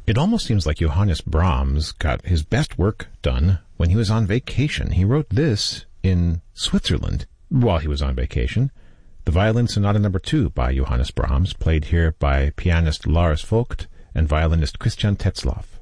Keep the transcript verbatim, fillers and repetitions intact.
It almost seems like Johannes Brahms got his best work done when he was on vacation. He wrote this in Switzerland while he was on vacation. The Violin Sonata Number Two by Johannes Brahms, played here by pianist Lars Vogt and violinist Christian Tetzlaff.